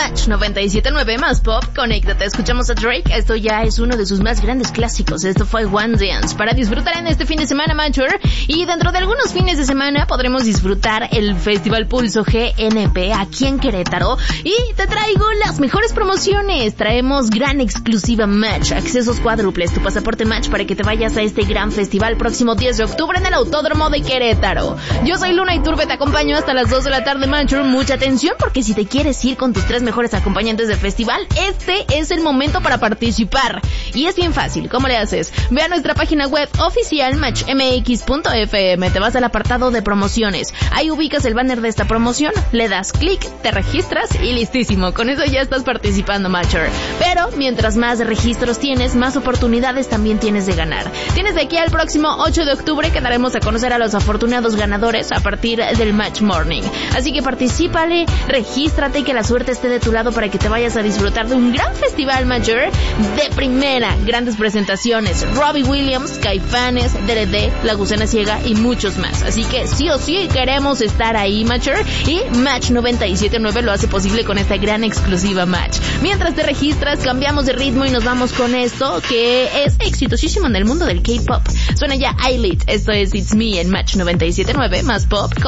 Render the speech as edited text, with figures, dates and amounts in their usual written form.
Match 97.9 más pop, conéctate, escuchamos a Drake, esto ya es uno de sus más grandes clásicos, esto fue One Dance, para disfrutar en este fin de semana, Matcher, y dentro de algunos fines de semana podremos disfrutar el Festival Pulso GNP aquí en Querétaro, y te traigo las mejores promociones, traemos gran exclusiva Match, accesos cuádruples, tu pasaporte Match para que te vayas a este gran festival próximo 10 de octubre en el Autódromo de Querétaro. Yo soy Luna Iturbe, te acompaño hasta las 2 de la tarde, Matcher, mucha atención porque si te quieres ir con tus 3 mejores acompañantes del festival, este es el momento para participar. Y es bien fácil, ¿cómo le haces? Ve a nuestra página web oficial matchmx.fm, te vas al apartado de promociones, ahí ubicas el banner de esta promoción, le das clic, te registras y listísimo, con eso ya estás participando, Matcher. Pero mientras más registros tienes, más oportunidades también tienes de ganar. Tienes de aquí al próximo 8 de octubre que daremos a conocer a los afortunados ganadores a partir del Match Morning. Así que particípale, regístrate y que la suerte esté de tu lado para que te vayas a disfrutar de un gran festival, Matcher, de primera, grandes presentaciones, Robbie Williams, Caifanes, DLD, La Gusana Ciega y muchos más. Así que sí o sí queremos estar ahí, Matcher, y Match 97.9 lo hace posible con esta gran exclusiva Match. Mientras te registras, cambiamos de ritmo y nos vamos con esto que es exitosísimo en el mundo del K-pop. Suena ya Eyelid, esto es It's Me en Match 97.9 más pop.